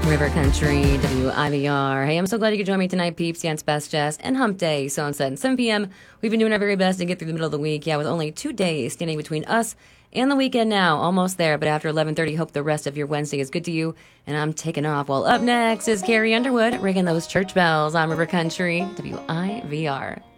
River Country, WIVR. Hey, I'm so glad you could join me tonight, peeps. Yeah, it's Best Jazz and Hump Day. So instead, 7 p.m., we've been doing our very best to get through the middle of the week. Yeah, with only 2 days standing between us and the weekend now. Almost there, but after 11:30, hope the rest of your Wednesday is good to you. And I'm taking off. Well, up next is Carrie Underwood ringing those church bells on River Country, WIVR.